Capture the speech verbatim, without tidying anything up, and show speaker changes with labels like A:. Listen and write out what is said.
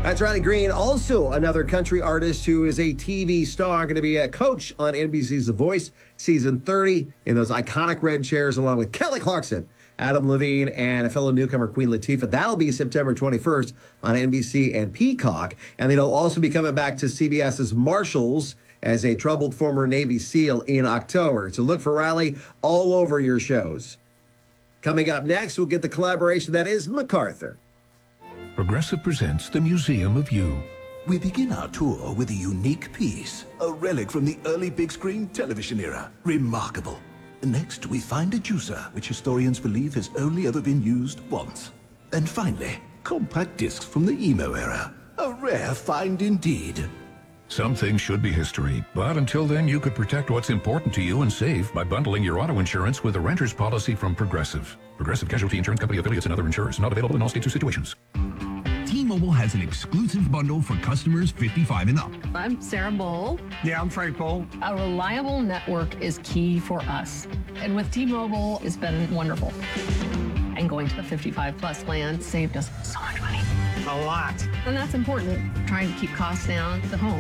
A: That's Riley Green, also another country artist who is a T V star, going to be a coach on N B C's The Voice, season thirty, in those iconic red chairs, along with Kelly Clarkson, Adam Levine, and a fellow newcomer, Queen Latifah. That'll be September twenty-first on N B C and Peacock. And then he'll also be coming back to CBS's Marshalls as a troubled former Navy SEAL in October. So look for Riley all over your shows. Coming up next, we'll get the collaboration that is MacArthur.
B: Progressive presents the Museum of You.
C: We begin our tour with a unique piece, a relic from the early big screen television era. Remarkable. Next, we find a juicer, which historians believe has only ever been used once. And finally, compact discs from the emo era. A rare find indeed.
B: Some things should be history, but until then, you could protect what's important to you and save by bundling your auto insurance with a renter's policy from Progressive. Progressive Casualty Insurance Company affiliates and other insurers. Not available in all states or situations.
D: T-Mobile has an exclusive bundle for customers fifty-five and up.
E: I'm Sarah Bowl.
F: Yeah, I'm Frank Bowl.
E: A reliable network is key for us. And with T-Mobile, it's been wonderful. And going to the fifty-five plus plan saved us so much money.
F: A lot.
E: And that's important, trying to keep costs down at home.